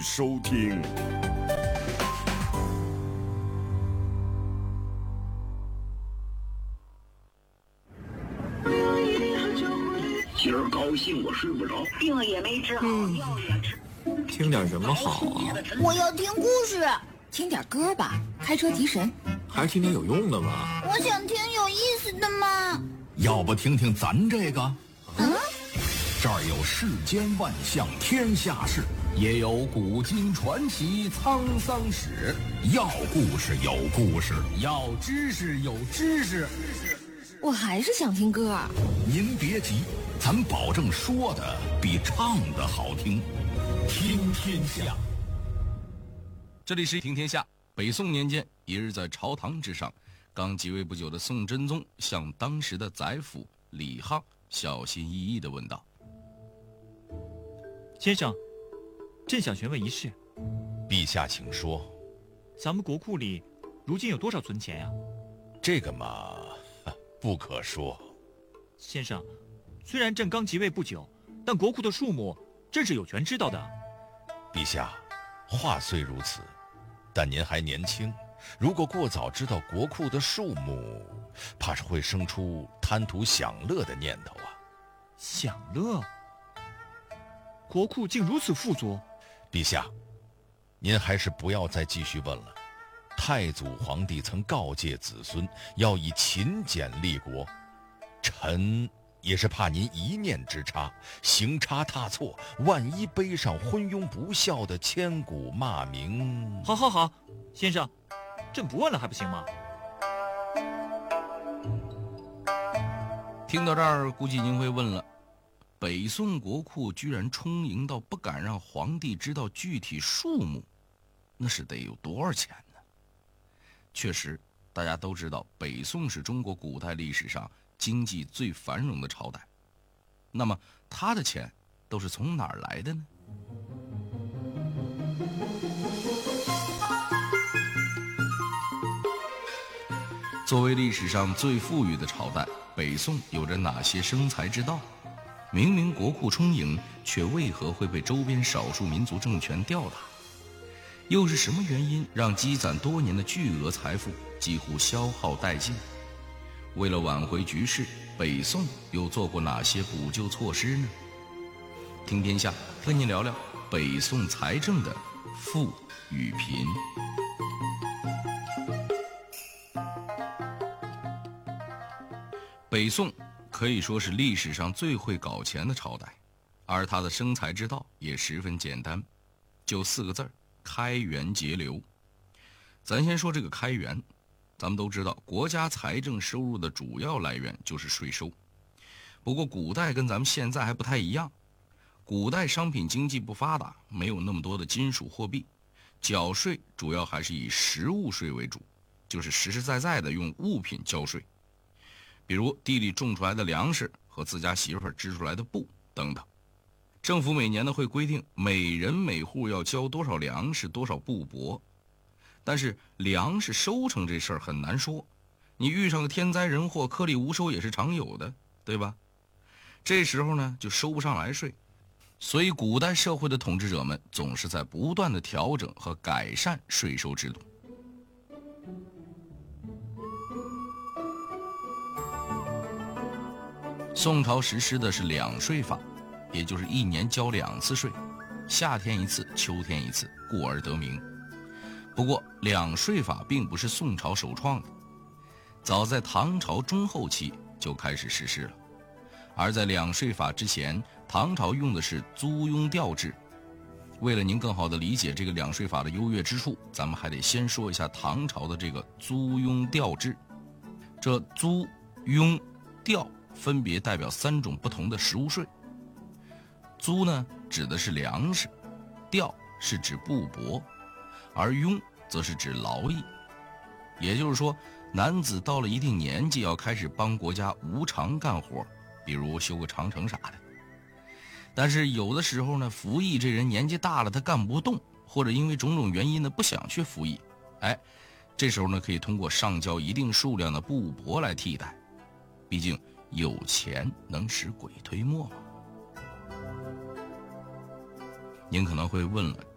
收听。 今儿高兴我睡不着， 病也没治好，药也吃。 听点什么好啊？ 我要听故事。 听点歌吧，开车提神。 还是听点有用的吧。 我想听有意思的嘛。 要不听听咱这个？这儿有世间万象天下事，也有古今传奇沧桑史。要故事有故事，要知识有知识。 我还是想听歌。 您别急，咱保证说的比唱的好听。听天下。 这里是听天下。北宋年间，一日在朝堂之上，刚即位不久的宋真宗向当时的宰辅李沆小心翼翼地问道： 先生，朕想询问一事。 陛下请说。 咱们国库里如今有多少存钱呀？ 这个嘛，不可说。 先生，虽然朕刚即位不久，但国库的数目朕是有权知道的。 陛下，话虽如此，但您还年轻，如果过早知道国库的数目，怕是会生出贪图享乐的念头啊。 享乐？国库竟如此富足？ 陛下，您还是不要再继续问了。太祖皇帝曾告诫子孙要以勤俭立国，臣也是怕您一念之差，行差踏错，万一背上昏庸不孝的千古骂名。 好，先生，朕不问了还不行吗？ 听到这儿，估计您会问了，北宋国库居然充盈到不敢让皇帝知道具体数目，那是得有多少钱呢？确实，大家都知道北宋是中国古代历史上经济最繁荣的朝代，那么他的钱都是从哪儿来的呢？作为历史上最富裕的朝代，北宋有着哪些生财之道？明明国库充盈，却为何会被周边少数民族政权吊打？又是什么原因让积攒多年的巨额财富几乎消耗殆尽？为了挽回局势，北宋又做过哪些补救措施呢？听天下跟您聊聊北宋财政的富与贫。北宋可以说是历史上最会搞钱的朝代，而它的生财之道也十分简单，就4个字：开源节流。咱先说这个开源，咱们都知道国家财政收入的主要来源就是税收。不过古代跟咱们现在还不太一样，古代商品经济不发达，没有那么多的金属货币，缴税主要还是以实物税为主，就是实实在在的用物品交税，比如地里种出来的粮食和自家媳妇儿织出来的布等等。政府每年呢会规定每人每户要交多少粮食多少布帛，但是粮食收成这事儿很难说，你遇上个天灾人祸颗粒无收也是常有的，对吧？这时候呢就收不上来税，所以古代社会的统治者们总是在不断的调整和改善税收制度。宋朝实施的是两税法，也就是1年交2次税，夏天一次，秋天一次，故而得名。不过两税法并不是宋朝首创的，早在唐朝中后期就开始实施了。而在两税法之前，唐朝用的是租庸调制。为了您更好地理解这个两税法的优越之处，咱们还得先说一下唐朝的这个租庸调制。这租、庸、调分别代表3种不同的实物税。租呢指的是粮食，调是指布帛，而庸则是指劳役。也就是说，男子到了一定年纪要开始帮国家无偿干活，比如修个长城啥的。但是有的时候呢，服役这人年纪大了，他干不动，或者因为种种原因呢不想去服役，这时候呢可以通过上交一定数量的布帛来替代。毕竟有钱能使鬼推磨嘛。您可能会问了，